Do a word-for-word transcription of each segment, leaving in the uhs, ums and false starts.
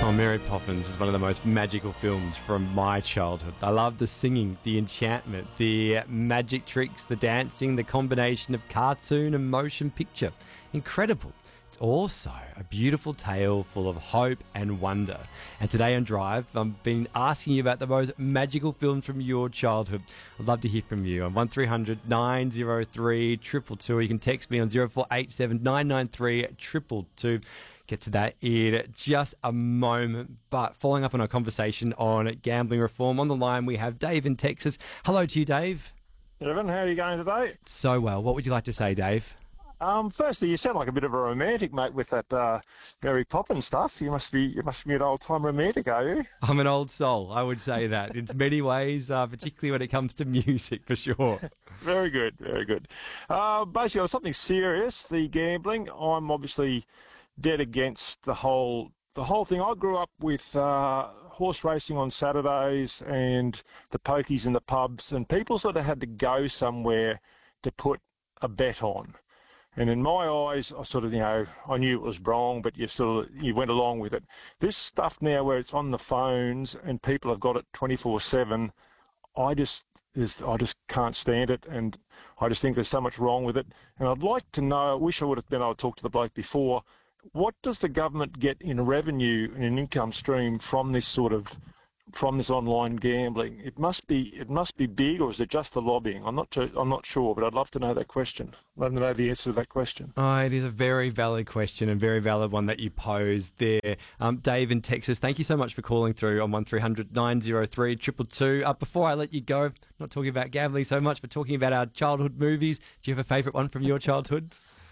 Oh, Mary Poppins is one of the most magical films from my childhood. I love the singing, the enchantment, the magic tricks, the dancing, the combination of cartoon and motion picture. Incredible. It's also a beautiful tale full of hope and wonder. And today on Drive, I've been asking you about the most magical films from your childhood. I'd love to hear from you on one three hundred nine oh three two two two. You can text me on zero four eight seven nine nine three two two two. Get to that in just a moment. But following up on our conversation on gambling reform, on the line we have Dave in Texas. Hello to you, Dave. Evan, how are you going today? So well. What would you like to say, Dave? Um, firstly, you sound like a bit of a romantic, mate, with that uh, Mary Poppins stuff. You must be you must be an old-time romantic, are you? I'm an old soul, I would say that. In many ways, uh, particularly when it comes to music, for sure. Very good, very good. Uh, basically, on something serious, the gambling, I'm obviously dead against the whole the whole thing. I grew up with uh, horse racing on Saturdays and the pokies in the pubs, and people sort of had to go somewhere to put a bet on. And in my eyes, I sort of, you know, I knew it was wrong, but you sort of, you went along with it. This stuff now where it's on the phones and people have got it twenty-four seven, I just, is, I just can't stand it, and I just think there's so much wrong with it. And I'd like to know, I wish I would have been able to talk to the bloke before, what does the government get in revenue and an income stream from this sort of, from this online gambling? It must be, it must be big, or is it just the lobbying? I'm not, too, I'm not sure, but I'd love to know that question. I'd love to know the answer to that question. Oh, it is a very valid question and very valid one that you posed there. Um, Dave in Texas, thank you so much for calling through on one three hundred nine oh three two two two. Uh, before I let you go, not talking about gambling so much, but talking about our childhood movies. Do you have a favourite one from your childhood?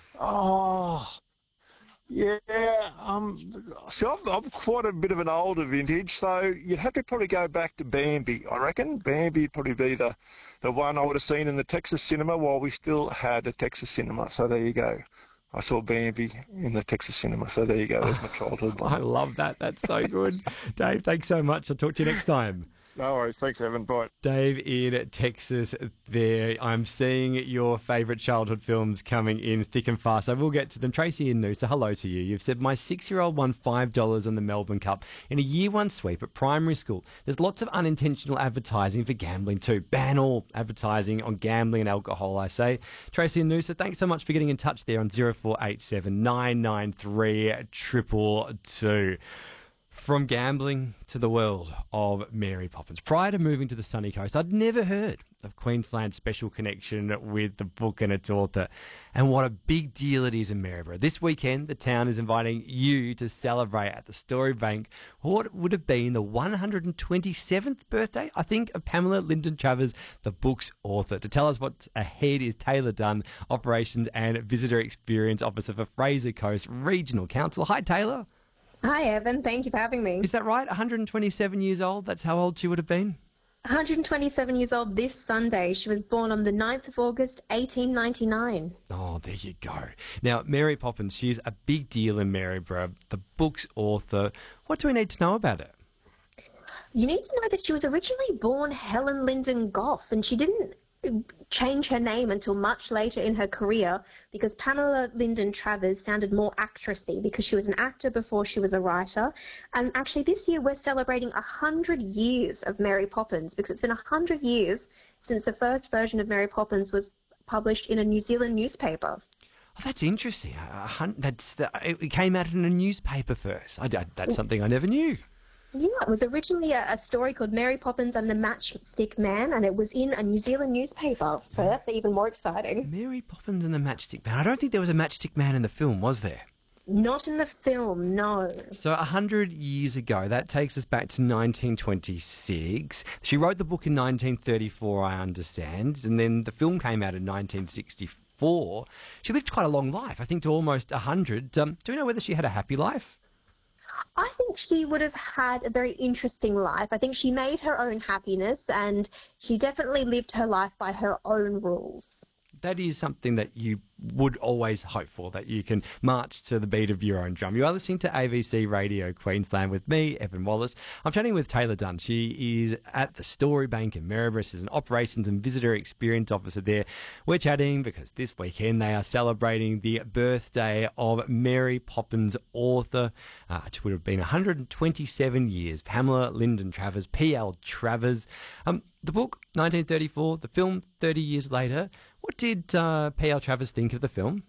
Oh, yeah, um, so I'm, I'm quite a bit of an older vintage, so you'd have to probably go back to Bambi, I reckon. Bambi would probably be the, the one I would have seen in the Texas cinema while we still had a Texas cinema, so there you go. I saw Bambi in the Texas cinema, so there you go. There's my childhood one. I love that. That's so good. Dave, thanks so much. I'll talk to you next time. No worries. Thanks, Evan. Bye. Dave in Texas there. I'm seeing your favourite childhood films coming in thick and fast. I will get to them. Tracy in Noosa, hello to you. You've said, my six-year-old won five dollars on the Melbourne Cup in a year one sweep at primary school. There's lots of unintentional advertising for gambling too. Ban all advertising on gambling and alcohol, I say. Tracy in Noosa, thanks so much for getting in touch there on zero four eight seven nine nine three two two two. From gambling to the world of Mary Poppins. Prior to moving to the sunny coast, I'd never heard of Queensland's special connection with the book and its author, and what a big deal it is in Maryborough. This weekend, the town is inviting you to celebrate at the Storybank what would have been the one hundred twenty-seventh birthday, I think, of Pamela Lyndon Travers, the book's author. To tell us what's ahead is Taylor Dunn, Operations and Visitor Experience Officer for Fraser Coast Regional Council. Hi, Taylor. Hi, Evan. Thank you for having me. Is that right? one hundred twenty-seven years old? That's how old she would have been? one hundred twenty-seven years old this Sunday. She was born on the ninth of August, eighteen ninety-nine. Oh, there you go. Now, Mary Poppins, she's a big deal in Maryborough, the book's author. What do we need to know about her? You need to know that she was originally born Helen Lyndon Goff, and she didn't change her name until much later in her career because Pamela Lyndon Travers sounded more actressy because she was an actor before she was a writer. And actually this year we're celebrating one hundred years of Mary Poppins because it's been one hundred years since the first version of Mary Poppins was published in a New Zealand newspaper. Oh, that's interesting. Uh, hun- that's the, it came out in a newspaper first. I, I, that's something I never knew. Yeah, it was originally a, a story called Mary Poppins and the Matchstick Man, and it was in a New Zealand newspaper, so that's even more exciting. Mary Poppins and the Matchstick Man. I don't think there was a Matchstick Man in the film, was there? Not in the film, no. So one hundred years ago, that takes us back to nineteen twenty-six. She wrote the book in nineteen thirty-four, I understand, and then the film came out in nineteen sixty-four. She lived quite a long life, I think to almost one hundred. Um, do we know whether she had a happy life? I think she would have had a very interesting life. I think she made her own happiness and she definitely lived her life by her own rules. That is something that you would always hope for, that you can march to the beat of your own drum. You are listening to A B C Radio Queensland with me, Evan Wallace. I'm chatting with Taylor Dunn. She is at the Storybank in Maryborough. She's an Operations and Visitor Experience Officer there. We're chatting because this weekend they are celebrating the birthday of Mary Poppins author, uh, which would have been one hundred twenty-seven years, Pamela Lyndon Travers, P L Travers. Um, the book, nineteen thirty-four, the film, thirty years later. What did uh, P L Travers think of the film?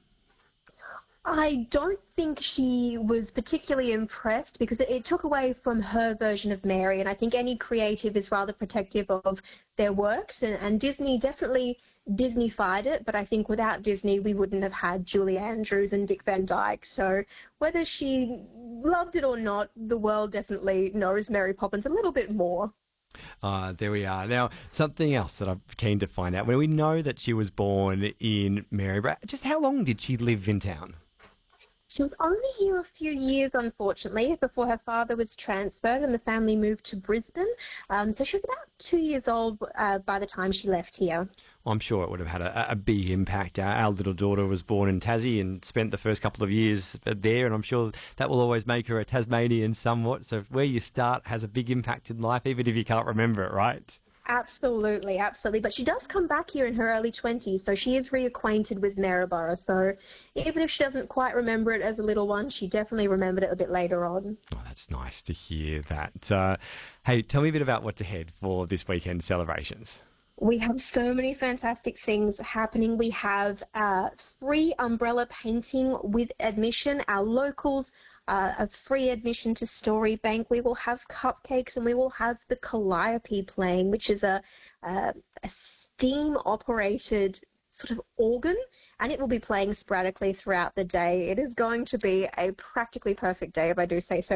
I don't think she was particularly impressed because it, it took away from her version of Mary, and I think any creative is rather protective of their works, and, and Disney definitely Disney-fied it, but I think without Disney we wouldn't have had Julie Andrews and Dick Van Dyke. So whether she loved it or not, the world definitely knows Mary Poppins a little bit more. Uh, there we are. Now, something else that I'm keen to find out. When we know that she was born in Maryborough, just how long did she live in town? She was only here a few years, unfortunately, before her father was transferred and the family moved to Brisbane. Um, so she was about two years old uh, by the time she left here. I'm sure it would have had a, a big impact. Our, our little daughter was born in Tassie and spent the first couple of years there, and I'm sure that will always make her a Tasmanian somewhat. So where you start has a big impact in life, even if you can't remember it, right? Absolutely, absolutely. But she does come back here in her early twenties, so she is reacquainted with Maryborough. So even if she doesn't quite remember it as a little one, she definitely remembered it a bit later on. Oh, that's nice to hear that. Uh, hey, tell me a bit about what's ahead for this weekend's celebrations. We have so many fantastic things happening. We have uh, free umbrella painting with admission. Our locals, uh, a free admission to Storybank. We will have cupcakes and we will have the Calliope playing, which is a, a, a steam-operated sort of organ, and it will be playing sporadically throughout the day. It is going to be a practically perfect day, if I do say so